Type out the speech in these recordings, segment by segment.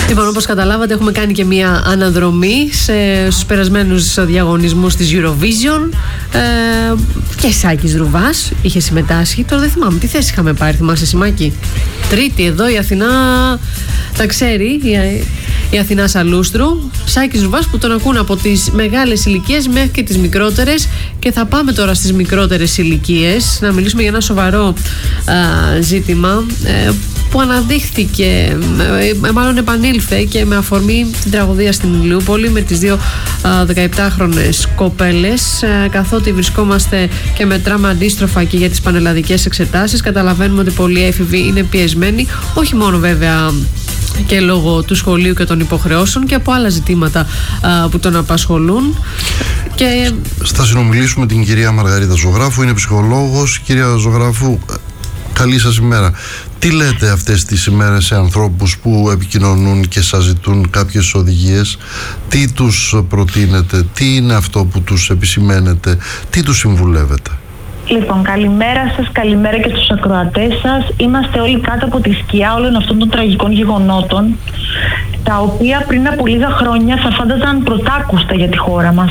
Λοιπόν, όπως καταλάβατε, έχουμε κάνει και μια αναδρομή στους περασμένους διαγωνισμούς της Eurovision. Και Σάκης Ρουβάς είχε συμμετάσχει. Τώρα δεν θυμάμαι τι θέση είχαμε πάρει. Θυμάσαι, Σιμάκη? Τρίτη. Εδώ η Αθηνά τα ξέρει, η Αθηνά Σαλούστρου. Σάκης Ρουβάς, που τον ακούν από τις μεγάλες ηλικίες μέχρι και τις μικρότερες. Και θα πάμε τώρα στις μικρότερες ηλικίες να μιλήσουμε για ένα σοβαρό ζήτημα που αναδείχθηκε, μάλλον επανήλθε, και με αφορμή την τραγωδία στην Ηλιούπολη με τις δύο 17χρονες κοπέλες. Καθότι βρισκόμαστε και μετράμε αντίστροφα και για τις πανελλαδικές εξετάσεις, καταλαβαίνουμε ότι πολλοί έφηβοι είναι πιεσμένοι, όχι μόνο βέβαια και λόγω του σχολείου και των υποχρεώσεων, και από άλλα ζητήματα που τον απασχολούν. Και θα συνομιλήσουμε την κυρία Μαργαρίτα Ζωγράφου, είναι ψυχολόγος. Κυρία Ζωγράφου, καλή σας ημέρα. Τι λέτε αυτές τις ημέρες σε ανθρώπους που επικοινωνούν και σας ζητούν κάποιες οδηγίες? Τι τους προτείνετε? Τι είναι αυτό που τους επισημαίνετε? Τι τους συμβουλεύετε? Λοιπόν, καλημέρα σας, καλημέρα και στους ακροατές σας. Είμαστε όλοι κάτω από τη σκιά όλων αυτών των τραγικών γεγονότων, τα οποία πριν από λίγα χρόνια θα φάνταζαν πρωτάκουστα για τη χώρα μας.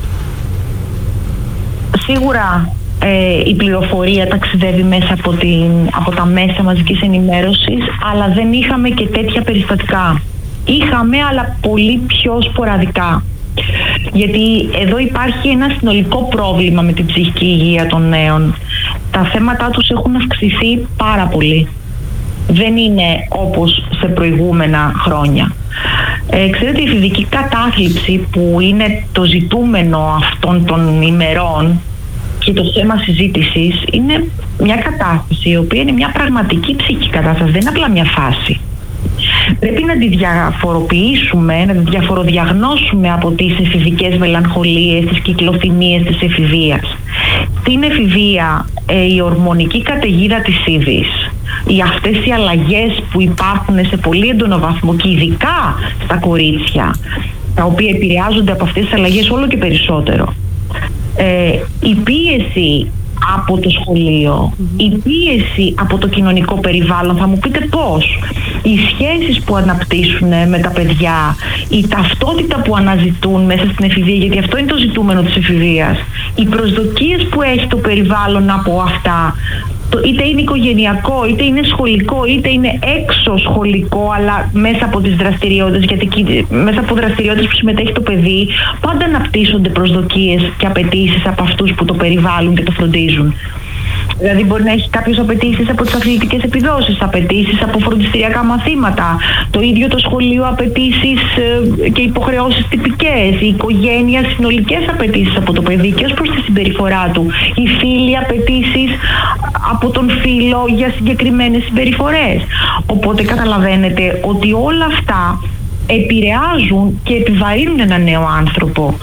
Σίγουρα η πληροφορία ταξιδεύει μέσα από τα μέσα μαζικής ενημέρωσης, αλλά δεν είχαμε και τέτοια περιστατικά. Είχαμε, αλλά πολύ πιο σποραδικά. Γιατί εδώ υπάρχει ένα συνολικό πρόβλημα με την ψυχική υγεία των νέων. Τα θέματα τους έχουν αυξηθεί πάρα πολύ. Δεν είναι όπως σε προηγούμενα χρόνια. Ξέρετε, η εφηβική κατάθλιψη, που είναι το ζητούμενο αυτών των ημερών και το θέμα συζήτησης, είναι μια κατάσταση η οποία είναι μια πραγματική ψυχική κατάσταση, δεν είναι απλά μια φάση. Πρέπει να τη διαφοροποιήσουμε, να τη διαφοροδιαγνώσουμε από τις εφηβικές μελαγχολίες, τις κυκλοθυμίες της εφηβείας. Στην εφηβεία η ορμονική καταιγίδα της ύβης, αυτές οι αλλαγές που υπάρχουν σε πολύ έντονο βαθμό και ειδικά στα κορίτσια, τα οποία επηρεάζονται από αυτές τις αλλαγές όλο και περισσότερο. Η πίεση από το σχολείο, η πίεση από το κοινωνικό περιβάλλον, θα μου πείτε πώς, οι σχέσεις που αναπτύσσουν με τα παιδιά, η ταυτότητα που αναζητούν μέσα στην εφηβεία, γιατί αυτό είναι το ζητούμενο της εφηβείας, οι προσδοκίες που έχει το περιβάλλον από αυτά, είτε είναι οικογενειακό, είτε είναι σχολικό, είτε είναι έξω σχολικό, αλλά μέσα από τις δραστηριότητες, γιατί μέσα από δραστηριότητες που συμμετέχει το παιδί, πάντα αναπτύσσονται προσδοκίες και απαιτήσεις από αυτούς που το περιβάλλουν και το φροντίζουν. Δηλαδή, μπορεί να έχει κάποιες απαιτήσεις από τις αθλητικές επιδόσεις, απαιτήσεις από φροντιστηριακά μαθήματα, το ίδιο το σχολείο απαιτήσεις και υποχρεώσεις τυπικές, η οικογένεια συνολικές απαιτήσεις από το παιδί και ως προς τη συμπεριφορά του, οι φίλοι απαιτήσεις από τον φίλο για συγκεκριμένες συμπεριφορές. Οπότε καταλαβαίνετε ότι όλα αυτά επηρεάζουν και επιβαρύνουν έναν νέο άνθρωπο.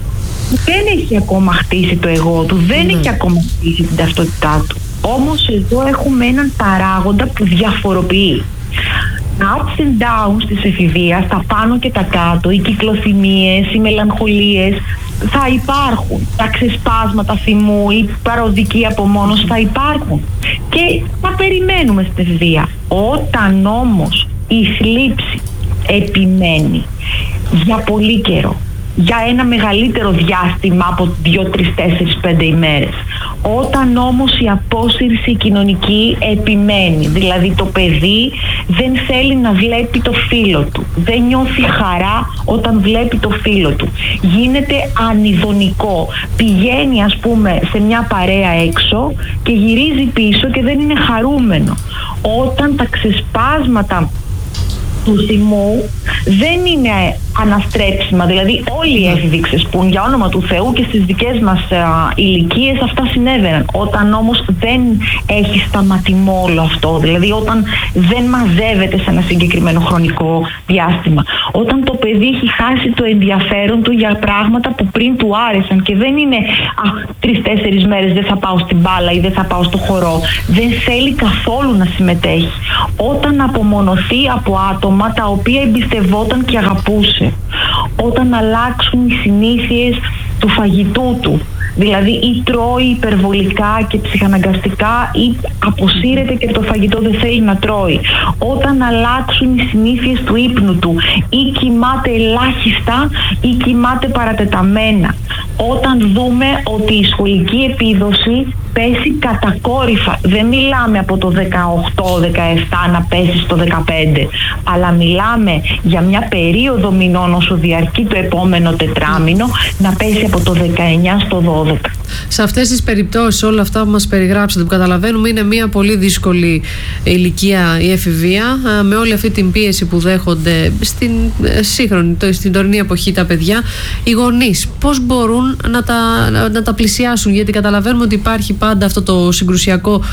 Δεν έχει ακόμα χτίσει το εγώ του, δεν έχει ακόμα χτίσει την ταυτότητά του. Όμως εδώ έχουμε έναν παράγοντα που διαφοροποιεί. Τα ups and downs της εφηβείας, τα πάνω και τα κάτω, οι κυκλοθυμίες, οι μελαγχολίες θα υπάρχουν. Τα ξεσπάσματα θυμού, η παροδική απομόνωση θα υπάρχουν. Και θα περιμένουμε στην εφηβεία. Όταν όμως η θλίψη επιμένει για πολύ καιρό, για ένα μεγαλύτερο διάστημα από 2, 3, 4, 5 ημέρες. Όταν όμως η απόσυρση κοινωνική επιμένει, δηλαδή το παιδί δεν θέλει να βλέπει το φίλο του, δεν νιώθει χαρά όταν βλέπει το φίλο του, γίνεται ανιδονικό, πηγαίνει ας πούμε σε μια παρέα έξω και γυρίζει πίσω και δεν είναι χαρούμενο. Όταν τα ξεσπάσματα του θυμού δεν είναι αναστρέψιμα, δηλαδή όλοι οι έφηβοι ξεσπούν για όνομα του Θεού και στις δικές μας ηλικίες αυτά συνέβαιναν. Όταν όμως δεν έχει σταματημό όλο αυτό, δηλαδή όταν δεν μαζεύεται σε ένα συγκεκριμένο χρονικό διάστημα, όταν το παιδί έχει χάσει το ενδιαφέρον του για πράγματα που πριν του άρεσαν και δεν είναι 3-4 μέρες δεν θα πάω στην μπάλα ή δεν θα πάω στο χορό, δεν θέλει καθόλου να συμμετέχει, όταν απομονωθεί από άτομα τα οποία εμπιστευόταν και αγαπούσε, όταν αλλάξουν οι συνήθειες του φαγητού του, Δηλαδή ή τρώει υπερβολικά και ψυχαναγκαστικά ή αποσύρεται και το φαγητό δεν θέλει να τρώει. Όταν αλλάξουν οι συνήθειες του ύπνου του, ή κοιμάται ελάχιστα ή κοιμάται παρατεταμένα. Όταν δούμε ότι η σχολική επίδοση πέσει κατακόρυφα, δεν μιλάμε από το 18-17 να πέσει στο 15, αλλά μιλάμε για μια περίοδο μηνών όσο διαρκεί το επόμενο τετράμινο να πέσει από το 19 στο 12. Σε αυτές τις περιπτώσεις, όλα αυτά που μας περιγράψατε, που καταλαβαίνουμε είναι μια πολύ δύσκολη ηλικία η εφηβεία, με όλη αυτή την πίεση που δέχονται στην σύγχρονη, στην τωρινή εποχή τα παιδιά, οι γονείς πώς μπορούν να τα πλησιάσουν? Γιατί καταλαβαίνουμε ότι υπάρχει πάντα αυτό το συγκρουσιακό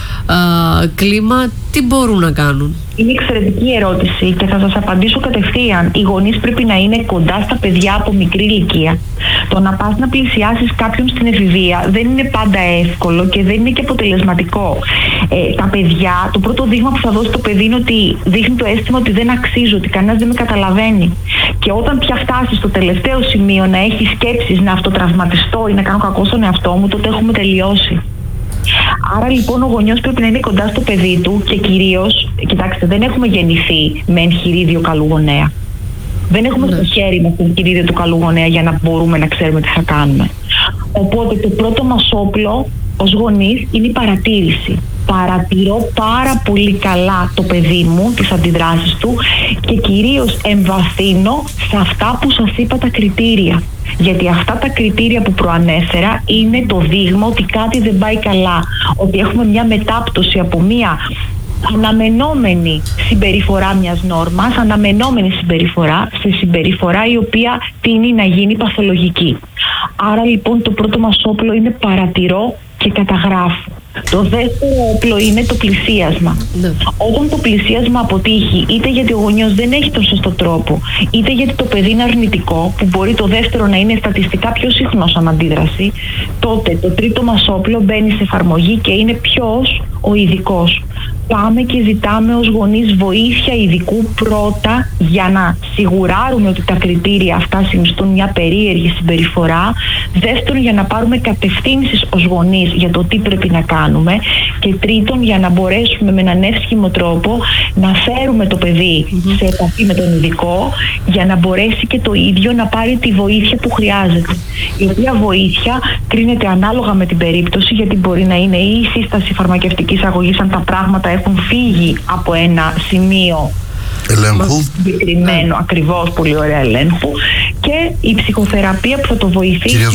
κλίμα. Τι μπορούν να κάνουν? Είναι εξαιρετική ερώτηση και θα σας απαντήσω κατευθείαν. Οι γονείς πρέπει να είναι κοντά στα παιδιά από μικρή ηλικία. Το να πας να πλησιάσεις κάποιον στην εφηβεία δεν είναι πάντα εύκολο και δεν είναι και αποτελεσματικό. Τα παιδιά, το πρώτο δείγμα που θα δώσει το παιδί είναι ότι δείχνει το αίσθημα ότι δεν αξίζω, ότι κανένας δεν με καταλαβαίνει. Και όταν πια φτάσει στο τελευταίο σημείο να έχει σκέψεις να αυτοτραυματιστώ ή να κάνω κακό στον εαυτό μου, τότε έχουμε τελειώσει. Άρα λοιπόν ο γονιός πρέπει να είναι κοντά στο παιδί του και κυρίως, κοιτάξτε, δεν έχουμε γεννηθεί με εγχειρίδιο καλού γονέα. Δεν έχουμε στο χέρι μας το εγχειρίδιο του καλού γονέα για να μπορούμε να ξέρουμε τι θα κάνουμε. Οπότε το πρώτο μας όπλο ως γονείς είναι η παρατήρηση. Παρατηρώ πάρα πολύ καλά το παιδί μου, τις αντιδράσεις του και κυρίως εμβαθύνω σε αυτά που σας είπα τα κριτήρια. Γιατί αυτά τα κριτήρια που προανέφερα είναι το δείγμα ότι κάτι δεν πάει καλά. Ότι έχουμε μια μετάπτωση από μια αναμενόμενη συμπεριφορά μιας νόρμας, αναμενόμενη συμπεριφορά, σε συμπεριφορά η οποία τείνει να γίνει παθολογική. Άρα λοιπόν το πρώτο μας όπλο είναι παρατηρώ και καταγράφω. Το δεύτερο όπλο είναι το πλησίασμα. Ναι. Όταν το πλησίασμα αποτύχει, είτε γιατί ο γονιός δεν έχει τον σωστό τρόπο, είτε γιατί το παιδί είναι αρνητικό, που μπορεί το δεύτερο να είναι στατιστικά πιο συχνό σαν αντίδραση, τότε το τρίτο μας όπλο μπαίνει σε εφαρμογή και είναι ποιος? Ο ειδικός. Πάμε και ζητάμε ως γονείς βοήθεια ειδικού πρώτα για να σιγουράρουμε ότι τα κριτήρια αυτά συνιστούν μια περίεργη συμπεριφορά. Δεύτερον, για να πάρουμε κατευθύνσεις ως γονείς για το τι πρέπει να κάνουμε. Και τρίτον, για να μπορέσουμε με έναν εύσχυμο τρόπο να φέρουμε το παιδί σε επαφή με τον ειδικό, για να μπορέσει και το ίδιο να πάρει τη βοήθεια που χρειάζεται. Η οποία βοήθεια κρίνεται ανάλογα με την περίπτωση, γιατί μπορεί να είναι ή η σύσταση φαρμακευτικής αγωγής αν τα πράγματα έχουν φύγει από ένα σημείο ελέγχου, συγκεκριμένο, ακριβώς, πολύ ωραία ελέγχου, και η ψυχοθεραπεία που θα το βοηθήσει με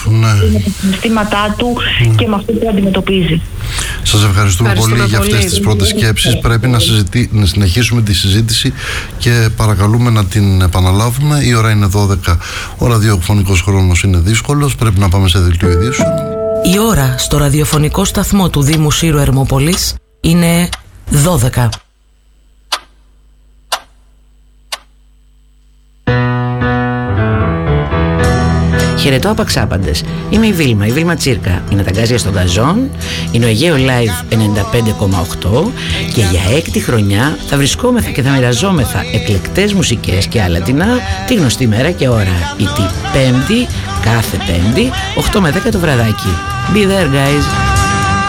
τα συναισθήματά του και με αυτό που αντιμετωπίζει. Σας ευχαριστούμε πολύ για αυτές τις πρώτες σκέψεις. Πρέπει να συνεχίσουμε τη συζήτηση και παρακαλούμε να την επαναλάβουμε. Η ώρα είναι 12, ώρα ραδιοφωνικός χρόνος είναι δύσκολος, πρέπει να πάμε σε δελτίο ειδήσεων. Η ώρα στο ραδιοφωνικό σταθμό του Δήμου Σύρου Ερμόπολης είναι 12. Χαιρετώ απαξάπαντες. Είμαι η Βίλμα Τσίρκα. Είναι τα γκάζια στον Καζόν, είναι ο Αιγαίο Live 95,8 και για 6η χρονιά θα βρισκόμεθα και θα μοιραζόμεθα εκλεκτές μουσικές και αλατινά τη γνωστή μέρα και ώρα. Η Πέμπτη, κάθε Πέμπτη, 8 με 10 το βραδάκι. Be there, guys!